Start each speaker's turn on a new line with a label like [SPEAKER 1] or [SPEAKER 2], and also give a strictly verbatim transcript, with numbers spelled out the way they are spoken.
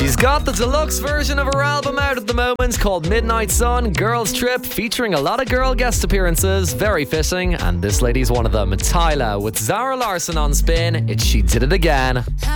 [SPEAKER 1] She's got the deluxe version of her album out at the moment called Midnight Sun, Girls Trip, featuring a lot of girl guest appearances. Very fitting, and this lady's one of them. Tyla with Zara Larsson on Spin. It's She Did It Again.